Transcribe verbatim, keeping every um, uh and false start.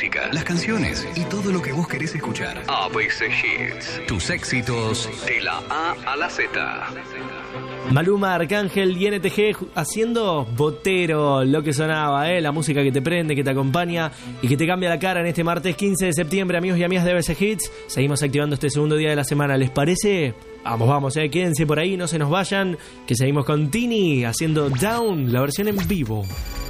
música, las canciones y todo lo que vos querés escuchar. A B C Hits. Tus éxitos de la A a la Z. Maluma, Arcángel y N T G haciendo Botero, lo que sonaba, ¿eh? La música que te prende, que te acompaña y que te cambia la cara en este martes quince de septiembre, amigos y amigas de A B C Hits. Seguimos activando este segundo día de la semana, ¿les parece? Vamos, vamos, eh, quédense por ahí, no se nos vayan, que seguimos con Tini haciendo Down, la versión en vivo.